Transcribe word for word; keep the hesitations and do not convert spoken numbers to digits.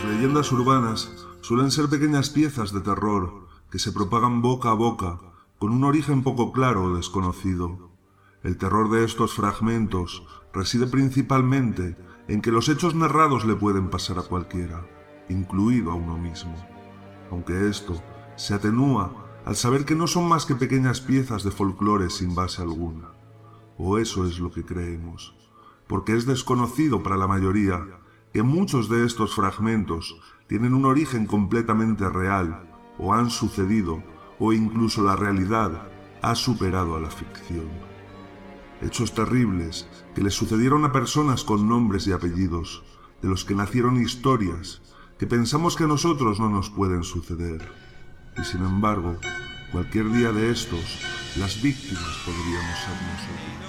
leyendas urbanas suelen ser pequeñas piezas de terror que se propagan boca a boca con un origen poco claro o desconocido. El terror de estos fragmentos reside principalmente en que los hechos narrados le pueden pasar a cualquiera, incluido a uno mismo, aunque esto se atenúa al saber que no son más que pequeñas piezas de folclore sin base alguna. O eso es lo que creemos, porque es desconocido para la mayoría que muchos de estos fragmentos tienen un origen completamente real, o han sucedido, o incluso la realidad ha superado a la ficción. Hechos terribles que le sucedieron a personas con nombres y apellidos, de los que nacieron historias que pensamos que a nosotros no nos pueden suceder. Y sin embargo, cualquier día de estos, las víctimas podríamos ser nosotros.